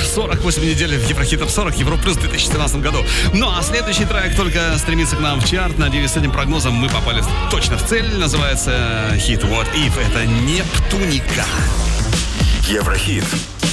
48 недель в Еврохит Топ 40, Европа Плюс в 2017 году. Ну а следующий трек только стремится к нам в чарт. Надеюсь, с этим прогнозом мы попали точно в цель. Называется хит What If. Это Нептуника. Еврохит.